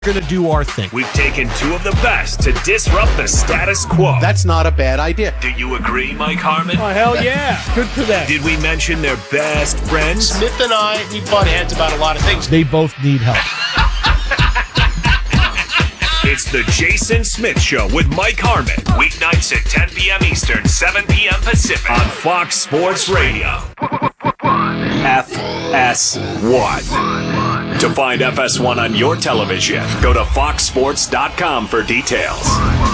We're going to do our thing. We've taken two of the best to disrupt the status quo. That's not a bad idea. Do you agree, Mike Harmon? Oh, hell yeah. Good for them. Did we mention their best friends? Smith and I, we butt heads about a lot of things. They both need help. It's the Jason Smith Show with Mike Harmon. Weeknights at 10 p.m. Eastern, 7 p.m. Pacific. On Fox Sports Radio. FS1. To find FS1 on your television, go to foxsports.com for details.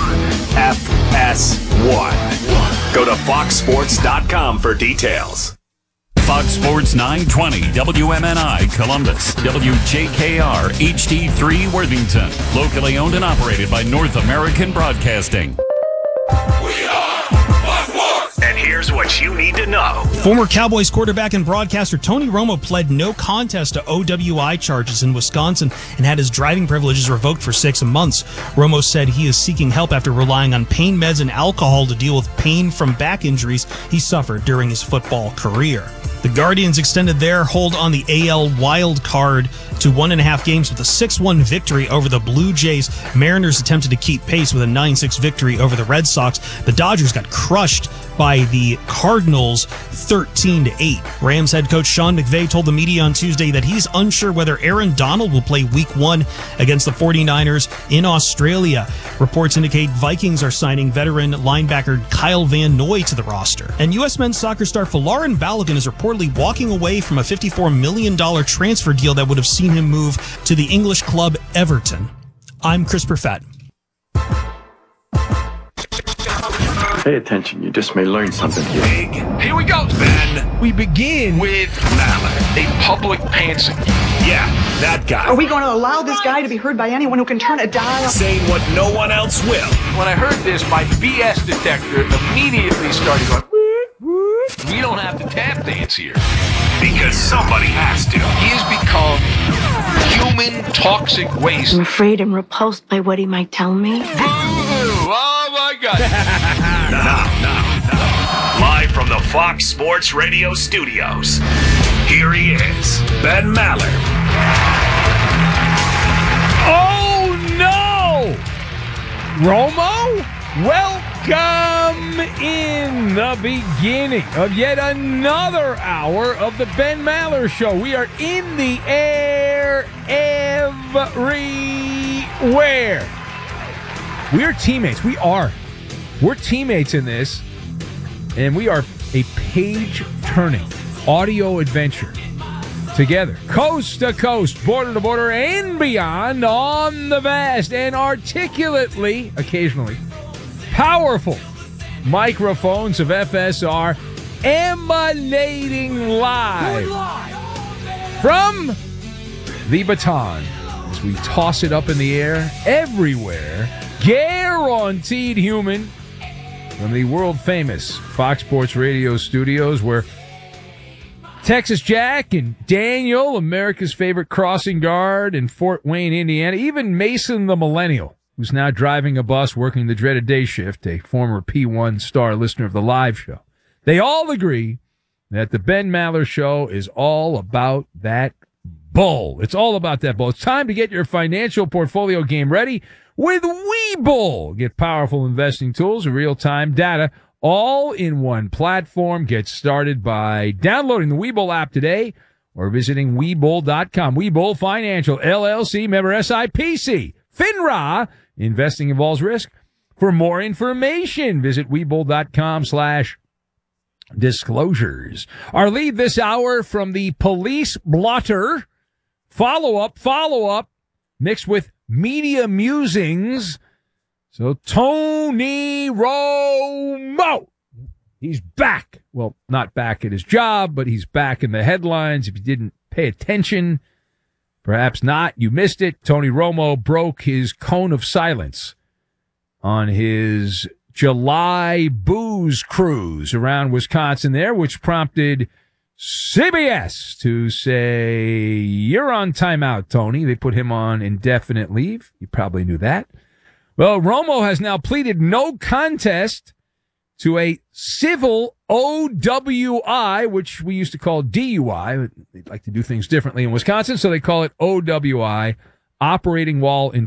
FS1. Go to foxsports.com for details. Fox Sports 920, WMNI, Columbus, WJKR, HD3, Worthington. Locally owned and operated by North American Broadcasting. And here's what you need to know. Former Cowboys quarterback and broadcaster Tony Romo pled no contest to OWI charges in Wisconsin and had his driving privileges revoked for 6 months. Romo said he is seeking help after relying on pain meds and alcohol to deal with pain from back injuries he suffered during his football career. The Guardians extended their hold on the AL wild card to 1.5 games with a 6-1 victory over the Blue Jays. Mariners attempted to keep pace with a 9-6 victory over the Red Sox. The Dodgers got crushed by the Cardinals 13-8. Rams head coach Sean McVay told the media on Tuesday that he's unsure whether Aaron Donald will play Week 1 against the 49ers in Australia. Reports indicate Vikings are signing veteran linebacker Kyle Van Noy to the roster. And U.S. men's soccer star Folarin Balogun is reportedly walking away from a $54 million transfer deal that would have seen him move to the English club Everton. I'm Chris Perfett. Pay attention, you just may learn something here. Big. Here we go. Ben. We begin with Maller. a public pantsing. Yeah, that guy. Are we going to allow this guy to be heard by anyone who can turn a dial? Saying what no one else will. When I heard this, my BS detector immediately started going, we don't have to tap dance here. Because somebody has to. He has become human toxic waste. I'm afraid I'm repulsed by what he might tell me. Boo! Oh my God. Now. Live from the Fox Sports Radio studios, here he is, Ben Maller. Oh, no! Romo, welcome in the beginning of yet another hour of the Ben Maller Show. We are in the air everywhere. We're teammates. We're teammates in this, and we are a page-turning audio adventure together, coast to coast, border to border, and beyond on the vast and articulately, occasionally, powerful microphones of FSR emanating live from the baton as we toss it up in the air everywhere. Guaranteed human from the world-famous Fox Sports Radio studios, where Texas Jack and Daniel, America's favorite crossing guard in Fort Wayne, Indiana, even Mason the Millennial, who's now driving a bus working the dreaded day shift, a former P1 star listener of the live show. They all agree that the Ben Maller Show is all about that bull. It's all about that bull. It's time to get your financial portfolio game ready with Webull. Get powerful investing tools and real-time data all in one platform. Get started by downloading the Webull app today or visiting Webull.com. Webull Financial, LLC, member SIPC. FINRA, investing involves risk. For more information, visit Webull.com/disclosures. Our lead this hour from the police blotter. Follow-up, mixed with media musings. So Tony Romo, he's back. Well, not back at his job, but he's back in the headlines. If you didn't pay attention, perhaps not, you missed it. Tony Romo broke his cone of silence on his July booze cruise around Wisconsin there, which prompted CBS to say, you're on timeout, Tony. They put him on indefinite leave. You probably knew that. Well, Romo has now pleaded no contest to a civil OWI, which we used to call DUI. They'd like to do things differently in Wisconsin, so they call it OWI, operating while in